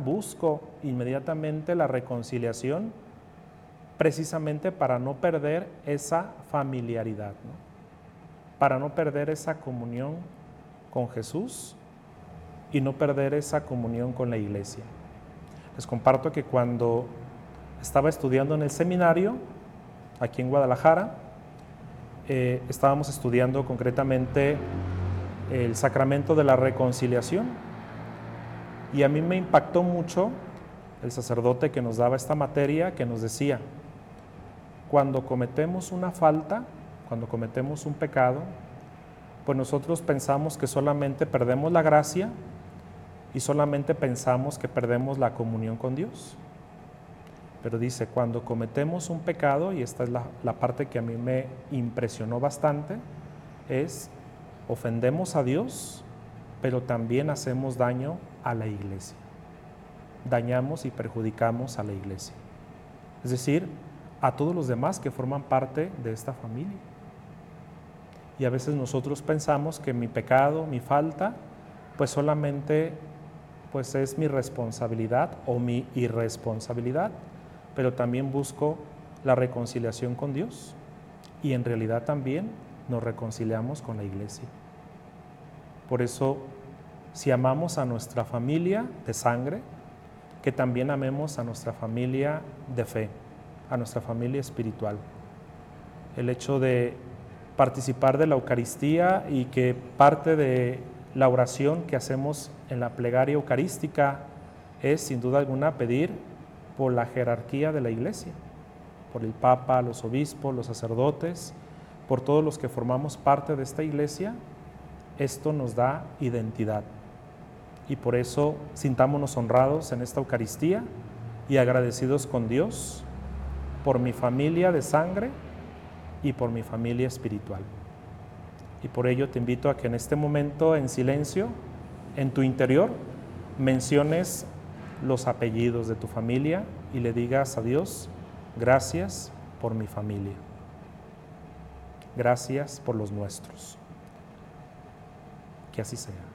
busco inmediatamente la reconciliación precisamente para no perder esa familiaridad, ¿no? Para no perder esa comunión con Jesús y no perder esa comunión con la iglesia. Les comparto que cuando estaba estudiando en el seminario, aquí en Guadalajara, estábamos estudiando concretamente el sacramento de la reconciliación, y a mí me impactó mucho el sacerdote que nos daba esta materia, que nos decía: cuando cometemos una falta, cuando cometemos un pecado, pues nosotros pensamos que solamente perdemos la gracia y solamente pensamos que perdemos la comunión con Dios. Pero dice, cuando cometemos un pecado, y esta es la parte que a mí me impresionó bastante, es ofendemos a Dios, pero también hacemos daño a la iglesia. Dañamos y perjudicamos a la iglesia. Es decir, a todos los demás que forman parte de esta familia. Y a veces nosotros pensamos que mi pecado, mi falta, pues solamente pues es mi responsabilidad o mi irresponsabilidad, pero también busco la reconciliación con Dios, y en realidad también nos reconciliamos con la iglesia. Por eso, si amamos a nuestra familia de sangre, que también amemos a nuestra familia de fe, a nuestra familia espiritual. El hecho de participar de la Eucaristía y que parte de la oración que hacemos en la plegaria eucarística es, sin duda alguna, pedir por la jerarquía de la iglesia, por el Papa, los obispos, los sacerdotes, por todos los que formamos parte de esta iglesia. Esto nos da identidad, y por eso sintámonos honrados en esta Eucaristía y agradecidos con Dios por mi familia de sangre y por mi familia espiritual. Y por ello te invito a que en este momento, en silencio, en tu interior, menciones los apellidos de tu familia y le digas a Dios: gracias por mi familia, gracias por los nuestros. Que así sea.